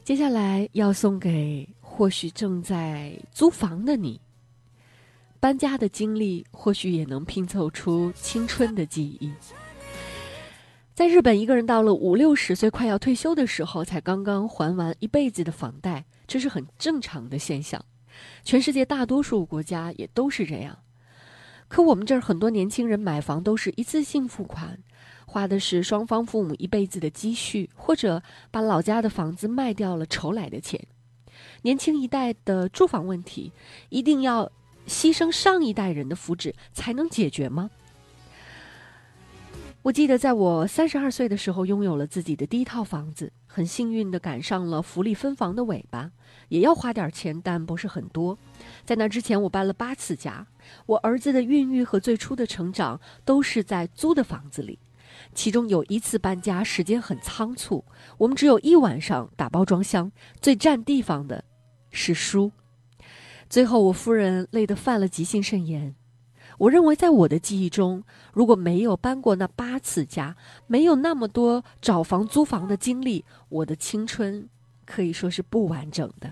接下来要送给或许正在租房的你。搬家的经历或许也能拼凑出青春的记忆。在日本，一个人到了50-60岁快要退休的时候，才刚刚还完一辈子的房贷，这是很正常的现象。全世界大多数国家也都是这样。可我们这儿很多年轻人买房都是一次性付款，花的是双方父母一辈子的积蓄，或者把老家的房子卖掉了筹来的钱。年轻一代的住房问题，一定要牺牲上一代人的福祉才能解决吗？我记得在我32岁的时候拥有了自己的第一套房子，很幸运地赶上了福利分房的尾巴，也要花点钱，但不是很多。在那之前我搬了8次家，我儿子的孕育和最初的成长都是在租的房子里。其中有一次搬家时间很仓促，我们只有1晚上打包装箱，最占地方的是书。最后我夫人累得犯了急性肾炎。我认为在我的记忆中，如果没有搬过那8次家，没有那么多找房租房的经历，我的青春可以说是不完整的。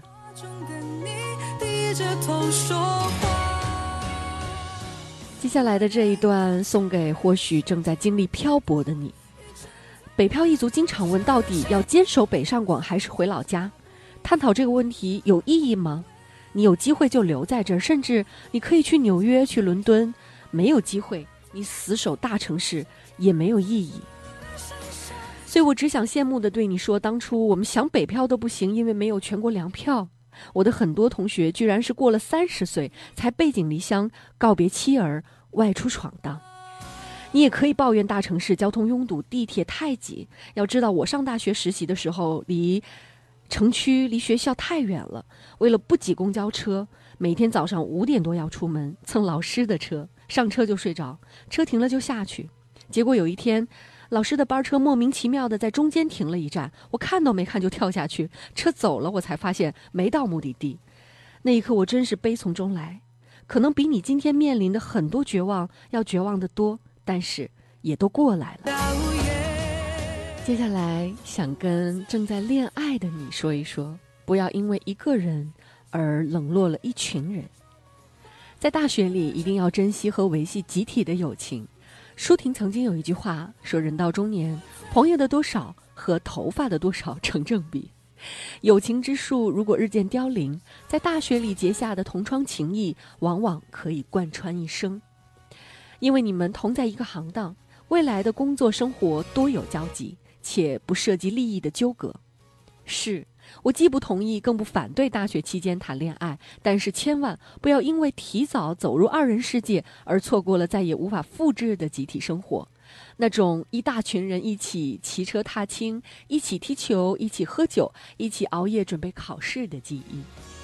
接下来的这一段送给或许正在经历漂泊的你。北漂一族经常问，到底要坚守北上广还是回老家？探讨这个问题有意义吗？你有机会就留在这儿，甚至你可以去纽约、去伦敦。没有机会，你死守大城市也没有意义。所以我只想羡慕地对你说，当初我们想北漂都不行，因为没有全国粮票。我的很多同学居然是过了30岁才背井离乡，告别妻儿，外出闯荡。你也可以抱怨大城市交通拥堵，地铁太挤。要知道我上大学实习的时候，离城区离学校太远了，为了不挤公交车，每天早上5点多要出门蹭老师的车，上车就睡着，车停了就下去。结果有一天，老师的班车莫名其妙的在中间停了一站，我看都没看就跳下去，车走了，我才发现没到目的地。那一刻我真是悲从中来，可能比你今天面临的很多绝望要绝望得多，但是也都过来了。接下来想跟正在恋爱的你说一说，不要因为一个人而冷落了一群人。在大学里一定要珍惜和维系集体的友情。舒婷曾经有一句话说，人到中年，朋友的多少和头发的多少成正比。友情之树如果日渐凋零，在大学里结下的同窗情谊往往可以贯穿一生，因为你们同在一个行当，未来的工作生活多有交集，且不涉及利益的纠葛。是，我既不同意更不反对大学期间谈恋爱，但是千万不要因为提早走入2人世界而错过了再也无法复制的集体生活，那种一大群人一起骑车踏青，一起踢球，一起喝酒，一起熬夜准备考试的记忆。